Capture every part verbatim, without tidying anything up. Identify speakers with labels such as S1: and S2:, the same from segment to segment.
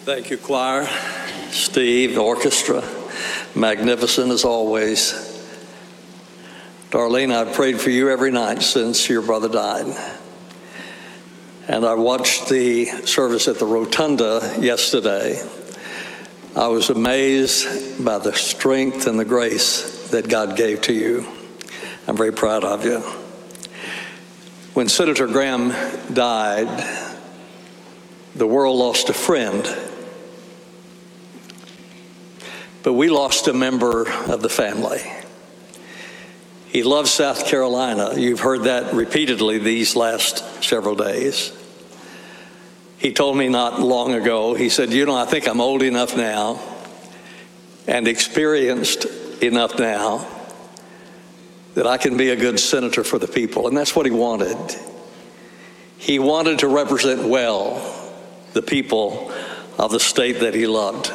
S1: Thank you, choir. Steve, orchestra, magnificent as always. Darlene, I've prayed for you every night since your brother died. And I watched the service at the Rotunda yesterday. I was amazed by the strength and the grace that God gave to you. I'm very proud of you. When Senator Graham died, the world lost a friend, but we lost a member of the family. He loved South Carolina. You've heard that repeatedly these last several days. He told me not long ago, he said, you know, I think I'm old enough now and experienced enough now that I can be a good senator for the people. And that's what he wanted. He wanted to represent well the people of the state that he loved.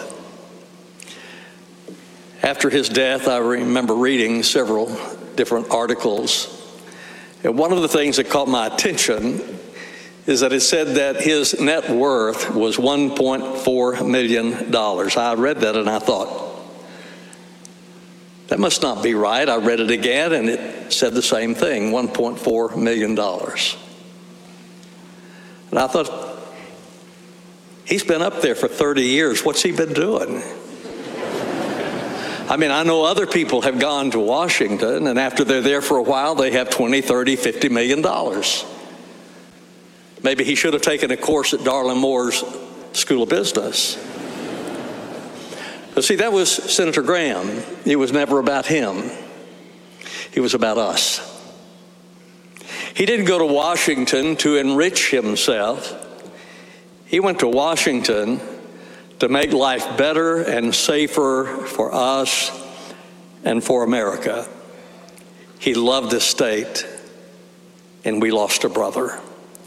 S1: After his death, I remember reading several different articles. And one of the things that caught my attention is that it said that his net worth was one point four million dollars. I read that and I thought, that must not be right. I read it again and it said the same thing, one point four million dollars. And I thought, he's been up there for thirty years. What's he been doing? I mean, I know other people have gone to Washington, and after they're there for a while, they have twenty, thirty, fifty million dollars. Maybe he should have taken a course at Darlin Moore's School of Business. But see, that was Senator Graham. It was never about him. It was about us. He didn't go to Washington to enrich himself. He went to Washington to make life better and safer for us and for America. He loved this state, and we lost a brother.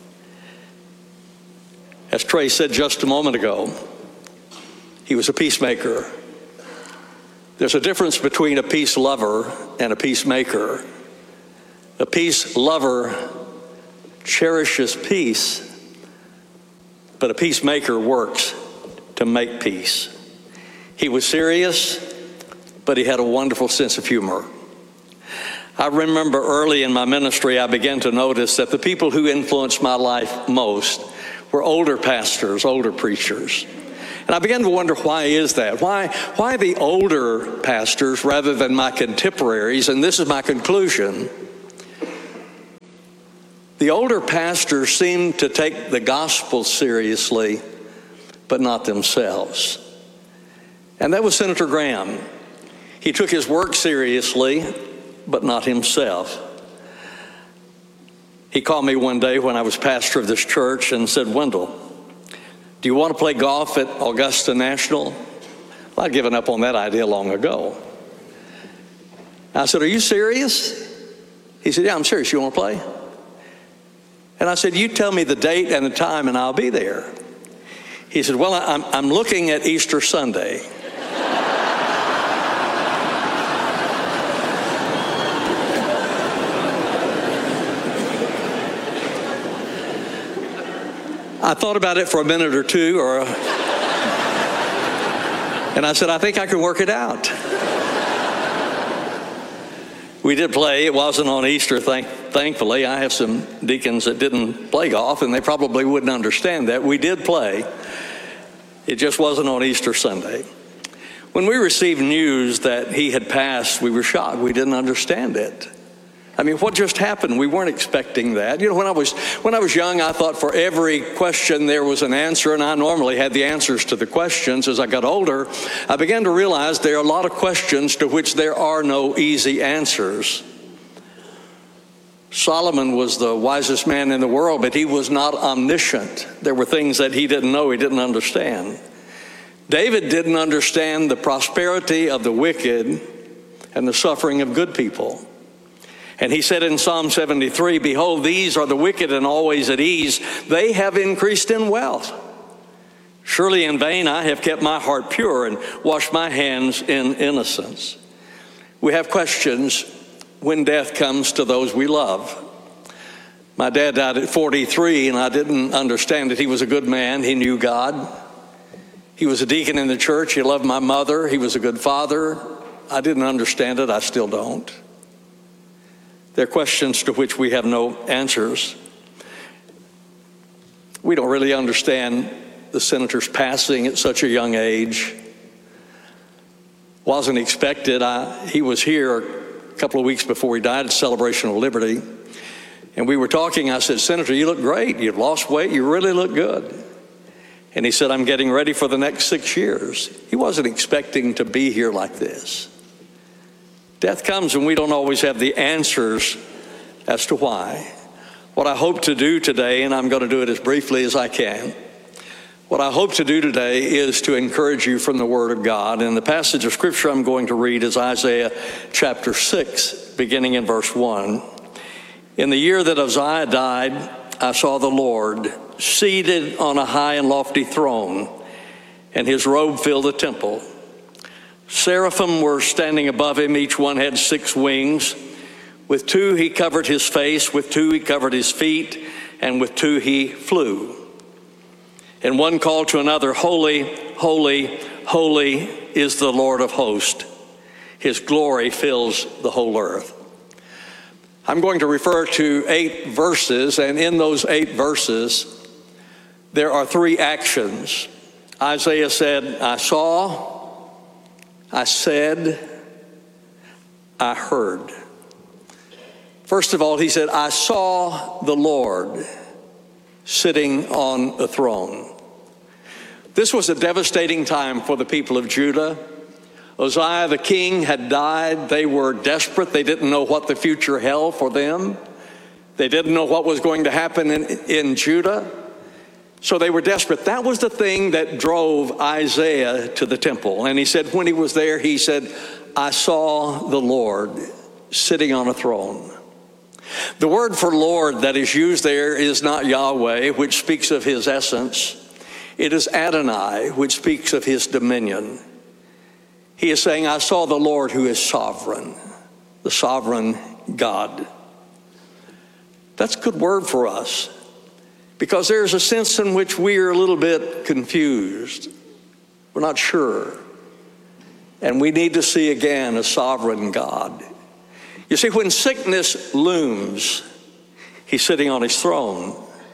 S1: As Trey said just a moment ago, he was a peacemaker. There's a difference between a peace lover and a peacemaker. A peace lover cherishes peace, but a peacemaker works to make peace. He was serious, but he had a wonderful sense of humor. I remember early in my ministry, I began to notice that the people who influenced my life most were older pastors, older preachers. And I began to wonder, why is that? Why, why the older pastors rather than my contemporaries? And this is my conclusion. The older pastors seem to take the gospel seriously, but not themselves. And that was Senator Graham. He took his work seriously, but not himself. He called me one day when I was pastor of this church and said, Wendell, do you want to play golf at Augusta National? Well, I'd given up on that idea long ago. I said, are you serious? He said, yeah, I'm serious. You want to play? And I said, you tell me the date and the time and I'll be there. He said, well, I'm, I'm looking at Easter Sunday. I thought about it for a minute or two, or, a, and I said, I think I can work it out. We did play. It wasn't on Easter, thank, thankfully. I have some deacons that didn't play golf, and they probably wouldn't understand that. We did play. It just wasn't on Easter Sunday. When we received news that he had passed, we were shocked. We didn't understand it. I mean, what just happened? We weren't expecting that. You know, when I was when I was young, I thought for every question there was an answer, and I normally had the answers to the questions. As I got older, I began to realize there are a lot of questions to which there are no easy answers. Solomon was the wisest man in the world, but he was not omniscient. There were things that he didn't know, he didn't understand. David didn't understand the prosperity of the wicked and the suffering of good people. And he said in Psalm seventy-three, behold, these are the wicked and always at ease. They have increased in wealth. Surely in vain I have kept my heart pure and washed my hands in innocence. We have questions when death comes to those we love. My dad died at forty-three, and I didn't understand it. He was a good man. He knew God. He was a deacon in the church. He loved my mother. He was a good father. I didn't understand it. I still don't. There are questions to which we have no answers. We don't really understand the senator's passing at such a young age. Wasn't expected. I, he was here a couple of weeks before he died at Celebration of Liberty. And we were talking. I said, Senator, you look great. You've lost weight. You really look good. And he said, I'm getting ready for the next six years. He wasn't expecting to be here like this. Death comes and we don't always have the answers as to why. What I hope to do today, and I'm going to do it as briefly as I can, what I hope to do today is to encourage you from the Word of God. And the passage of Scripture I'm going to read is Isaiah chapter six, beginning in verse one. In the year that Uzziah died, I saw the Lord seated on a high and lofty throne, and his robe filled the temple. Seraphim were standing above him. Each one had six wings. With two he covered his face, with two he covered his feet, and with two he flew. And one called to another, Holy, holy, holy is the Lord of hosts. His glory fills the whole earth. I'm going to refer to eight verses, and in those eight verses, there are three actions. Isaiah said, I saw, I said, I heard. First of all, he said, I saw the Lord sitting on a throne. This was a devastating time for the people of Judah. Uzziah the king had died. They were desperate. They didn't know what the future held for them. They didn't know what was going to happen in, in Judah. So they were desperate. That was the thing that drove Isaiah to the temple. And he said, when he was there, he said, I saw the Lord sitting on a throne. The word for Lord that is used there is not Yahweh, which speaks of his essence. It is Adonai, which speaks of his dominion. He is saying, I saw the Lord who is sovereign, the sovereign God. That's a good word for us, because there's a sense in which we are a little bit confused. We're not sure. And we need to see again a sovereign God. You see, when sickness looms, he's sitting on his throne.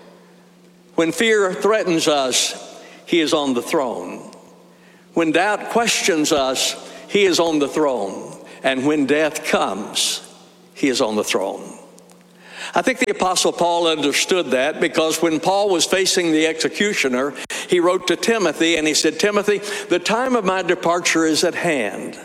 S1: When fear threatens us, he is on the throne. When doubt questions us, he is on the throne. And when death comes, he is on the throne. I think the Apostle Paul understood that, because when Paul was facing the executioner, he wrote to Timothy and he said, Timothy, the time of my departure is at hand.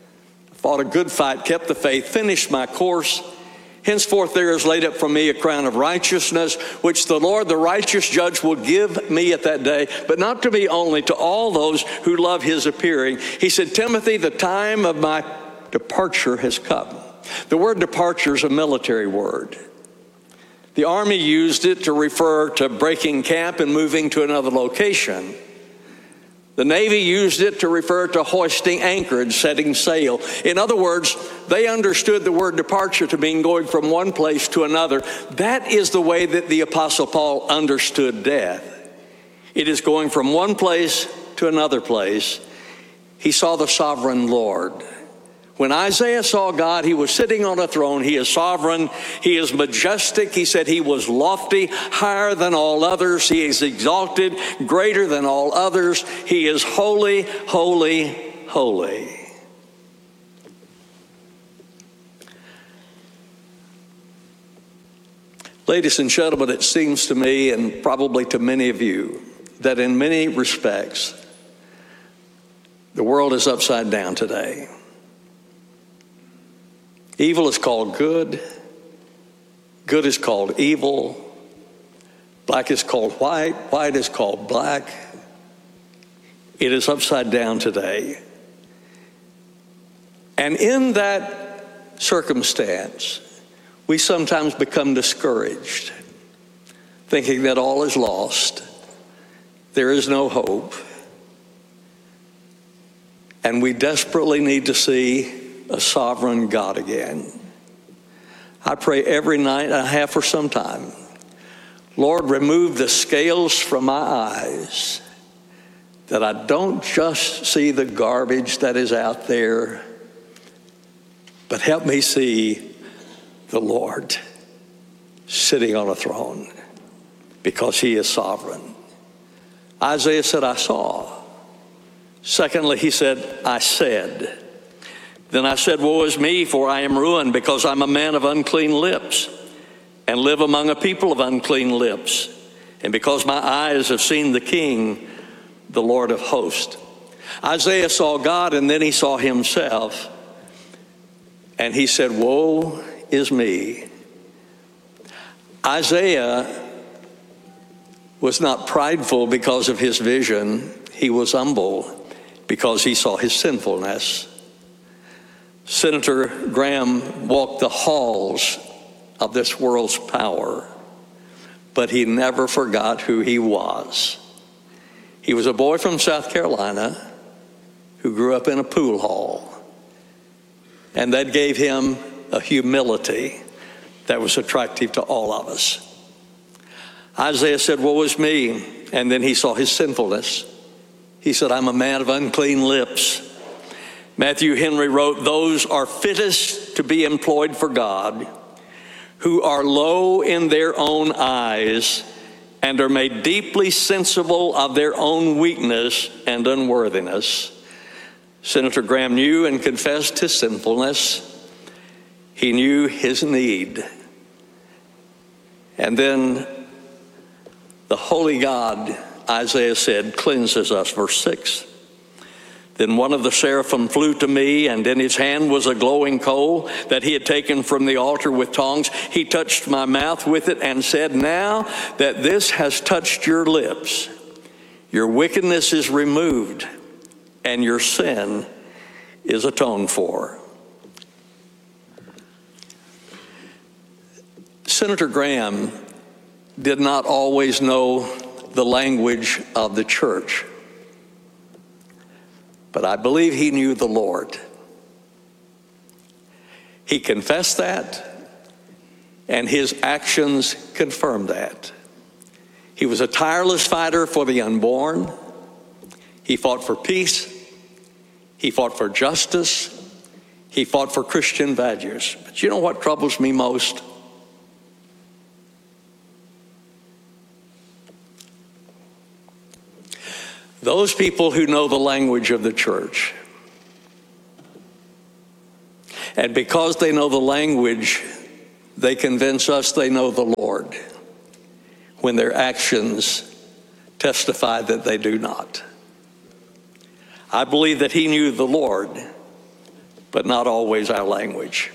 S1: I fought a good fight, kept the faith, finished my course. Henceforth there is laid up for me a crown of righteousness, which the Lord, the righteous judge, will give me at that day, but not to me only, to all those who love his appearing. He said, Timothy, the time of my departure has come. The word departure is a military word. The Army used it to refer to breaking camp and moving to another location. The Navy used it to refer to hoisting anchorage, setting sail. In other words, they understood the word departure to mean going from one place to another. That is the way that the Apostle Paul understood death. It is going from one place to another place. He saw the sovereign Lord. When Isaiah saw God, he was sitting on a throne. He is sovereign. He is majestic. He said he was lofty, higher than all others. He is exalted, greater than all others. He is holy, holy, holy. Ladies and gentlemen, it seems to me, and probably to many of you, that in many respects, the world is upside down today. Evil is called good. Good is called evil. Black is called white. White is called black. It is upside down today. And in that circumstance, we sometimes become discouraged, thinking that all is lost. There is no hope. And we desperately need to see a sovereign God again. I pray every night, and I have for some time, Lord, remove the scales from my eyes, that I don't just see the garbage that is out there, but help me see the Lord sitting on a throne, because he is sovereign. Isaiah said, I saw. Secondly, he said, I said. Then I said, woe is me, for I am ruined, because I'm a man of unclean lips, and live among a people of unclean lips, and because my eyes have seen the King, the Lord of hosts. Isaiah saw God, and then he saw himself, and he said, woe is me. Isaiah was not prideful because of his vision. He was humble because he saw his sinfulness. Senator Graham walked the halls of this world's power, but he never forgot who he was. He was a boy from South Carolina who grew up in a pool hall, and that gave him a humility that was attractive to all of us. Isaiah said, woe is me, and then he saw his sinfulness. He said, I'm a man of unclean lips. Matthew Henry wrote, those are fittest to be employed for God, who are low in their own eyes and are made deeply sensible of their own weakness and unworthiness. Senator Graham knew and confessed his sinfulness. He knew his need. And then the holy God, Isaiah said, cleanses us. Verse six. Then one of the seraphim flew to me, and in his hand was a glowing coal that he had taken from the altar with tongs. He touched my mouth with it and said, now that this has touched your lips, your wickedness is removed and your sin is atoned for. Senator Graham did not always know the language of the church, but I believe he knew the Lord. He confessed that, and his actions confirmed that. He was a tireless fighter for the unborn. He fought for peace. He fought for justice. He fought for Christian values. But you know what troubles me most? Those people who know the language of the church, and because they know the language, they convince us they know the Lord, when their actions testify that they do not. I believe that he knew the Lord, but not always our language.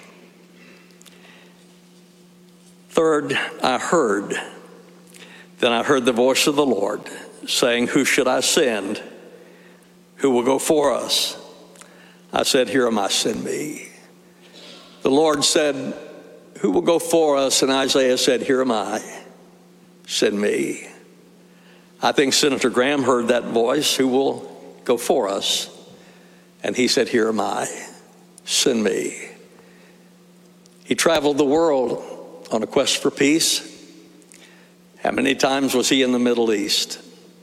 S1: Third, I heard. Then I heard the voice of the Lord saying, who should I send? Who will go for us? I said, here am I, send me. The Lord said, who will go for us? And Isaiah said, here am I, send me. I think Senator Graham heard that voice, who will go for us? And he said, here am I, send me. He traveled the world on a quest for peace. How many times was he in the Middle East?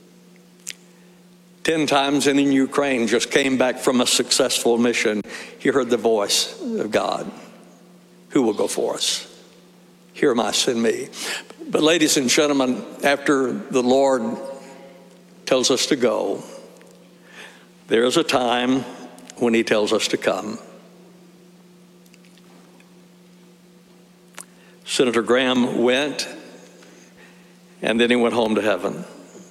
S1: Ten times in Ukraine, just came back from a successful mission. He heard the voice of God. Who will go for us? Here am I, send me. But ladies and gentlemen, after the Lord tells us to go, there is a time when he tells us to come. Senator Graham went, and then he went home to heaven.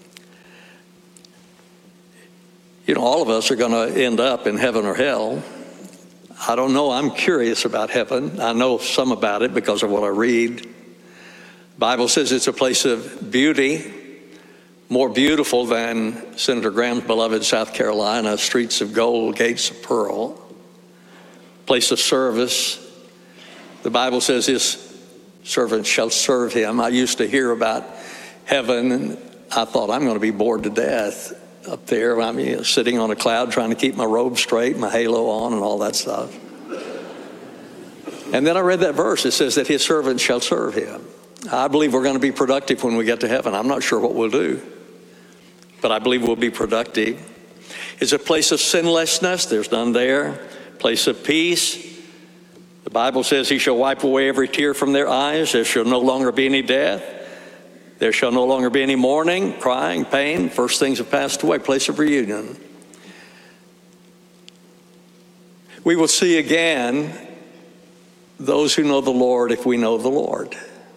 S1: You know, all of us are going to end up in heaven or hell. I don't know. I'm curious about heaven. I know some about it because of what I read. The Bible says it's a place of beauty, more beautiful than Senator Graham's beloved South Carolina, streets of gold, gates of pearl, place of service. The Bible says his servants shall serve him. I used to hear about heaven, and I thought, I'm going to be bored to death up there. I mean, sitting on a cloud trying to keep my robe straight, my halo on, and all that stuff. And then I read that verse. It says that his servants shall serve him. I believe we're going to be productive when we get to heaven. I'm not sure what we'll do. but I believe we'll be productive. It's a place of sinlessness. There's none there. Place of peace. The Bible says he shall wipe away every tear from their eyes. There shall no longer be any death. There shall no longer be any mourning, crying, pain. First things have passed away. Place of reunion. We will see again those who know the Lord if we know the Lord.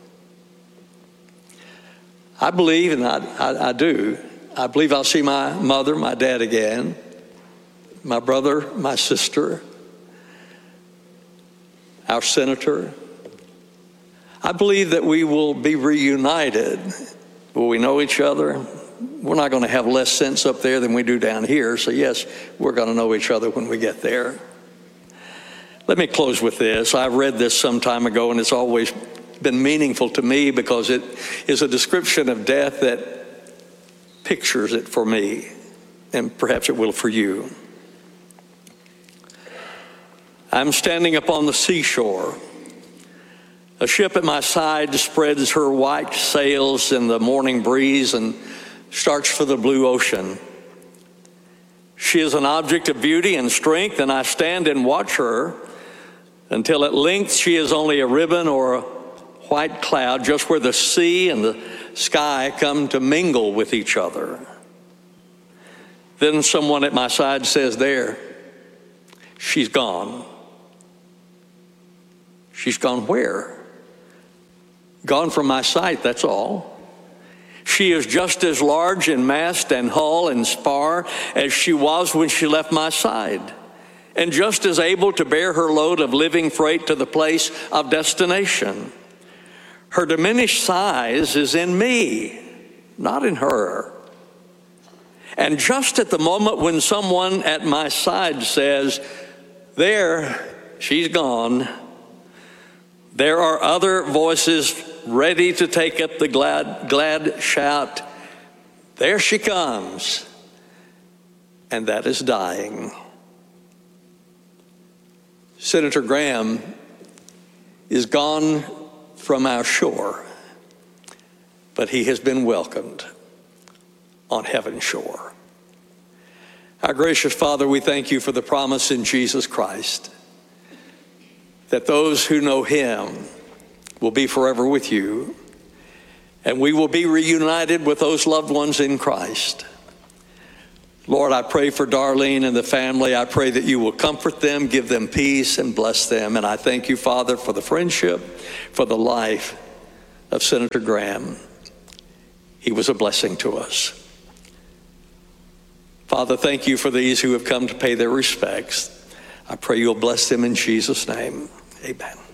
S1: I believe, and I, I, I do, I believe I'll see my mother, my dad again, my brother, my sister, our senator. I believe that we will be reunited. Will we know each other? We're not going to have less sense up there than we do down here. So yes, we're going to know each other when we get there. Let me close with this. I read this some time ago, and it's always been meaningful to me because it is a description of death that pictures it for me, and perhaps it will for you. I'm standing upon the seashore. A ship at my side spreads her white sails in the morning breeze and starts for the blue ocean. She is an object of beauty and strength, and I stand and watch her until at length she is only a ribbon or a white cloud just where the sea and the sky come to mingle with each other. Then someone at my side says, "There, she's gone." She's gone where? Gone from my sight, that's all. She is just as large in mast and hull and spar as she was when she left my side, and just as able to bear her load of living freight to the place of destination. Her diminished size is in me, not in her. And just at the moment when someone at my side says, "There, she's gone," there are other voices ready to take up the glad, glad shout, "There she comes," and that is dying. Senator Graham is gone from our shore, but he has been welcomed on heaven's shore. Our gracious Father, we thank you for the promise in Jesus Christ that those who know him will be forever with you, and we will be reunited with those loved ones in Christ. Lord, I pray for Darlene and the family. I pray that you will comfort them, give them peace, and bless them. And I thank you, Father, for the friendship, for the life of Senator Graham. He was a blessing to us. Father, thank you for these who have come to pay their respects. I pray you'll bless them in Jesus' name. Amen.